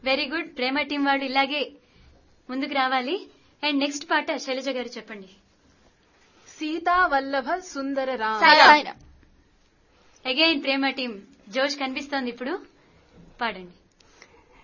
Very good. ప్రేమ team వాళ్ళు ఇలాగే ముందుకు రావాలి. అండ్ నెక్స్ట్ పాట శైలజ గారు చెప్పండి. సీతా వల్లభ సుందర రామ. అగైన్ ప్రేమ టీం జోష్ కనిపిస్తోంది ఇప్పుడు. పాడండి.